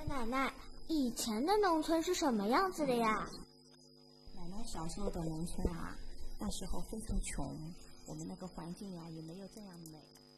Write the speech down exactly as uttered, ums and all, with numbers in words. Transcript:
奶奶，以前的农村是什么样子的呀？ 奶奶小时候的农村啊，那时候非常穷，我们那个环境呀、啊、也没有这样美。